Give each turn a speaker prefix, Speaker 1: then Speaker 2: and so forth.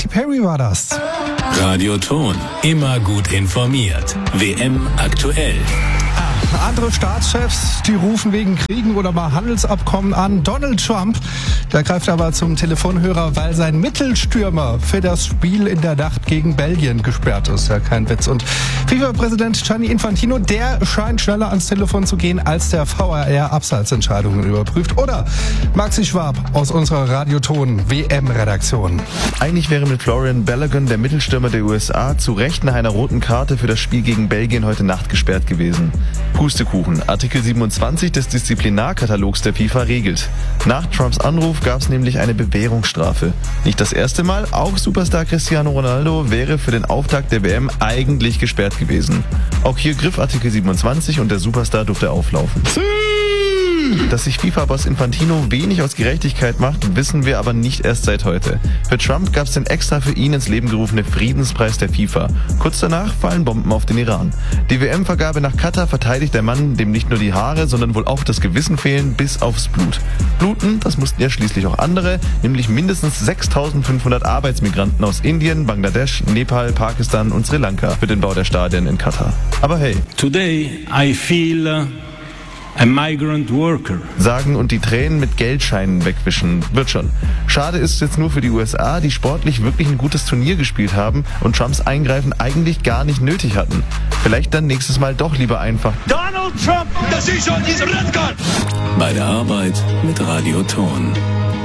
Speaker 1: Katy Perry war das.
Speaker 2: Radioton, immer gut informiert. WM aktuell.
Speaker 1: Andere Staatschefs, die rufen wegen Kriegen oder mal Handelsabkommen an. Donald Trump, der greift aber zum Telefonhörer, weil sein Mittelstürmer für das Spiel in der Nacht gegen Belgien gesperrt ist. Ja, kein Witz. Und FIFA-Präsident Gianni Infantino, der scheint schneller ans Telefon zu gehen, als der VAR Abseitsentscheidungen überprüft. Oder Maxi Schwab aus unserer Radioton-WM-Redaktion.
Speaker 3: Eigentlich wäre mit Florian Balogun, der Mittelstürmer der USA, zu Recht nach einer roten Karte für das Spiel gegen Belgien heute Nacht gesperrt gewesen. Pustekuchen. Artikel 27 des Disziplinarkatalogs der FIFA regelt. Nach Trumps Anruf gab es nämlich eine Bewährungsstrafe. Nicht das erste Mal, auch Superstar Cristiano Ronaldo wäre für den Auftakt der WM eigentlich gesperrt gewesen. Auch hier griff Artikel 27 und der Superstar durfte auflaufen. Dass sich FIFA-Boss Infantino wenig aus Gerechtigkeit macht, wissen wir aber nicht erst seit heute. Für Trump gab es den extra für ihn ins Leben gerufene Friedenspreis der FIFA. Kurz danach fallen Bomben auf den Iran. Die WM-Vergabe nach Katar verteidigt der Mann, dem nicht nur die Haare, sondern wohl auch das Gewissen fehlen, bis aufs Blut. Bluten, das mussten ja schließlich auch andere, nämlich mindestens 6.500 Arbeitsmigranten aus Indien, Bangladesch, Nepal, Pakistan und Sri Lanka für den Bau der Stadien in Katar. Aber hey.
Speaker 4: Today I feel a migrant worker.
Speaker 3: Sagen und die Tränen mit Geldscheinen wegwischen. Wird schon. Schade ist jetzt nur für die USA, die sportlich wirklich ein gutes Turnier gespielt haben und Trumps Eingreifen eigentlich gar nicht nötig hatten. Vielleicht dann nächstes Mal doch lieber einfach
Speaker 5: Donald Trump, das ist schon diese Red Card.
Speaker 2: Bei der Arbeit mit Radioton.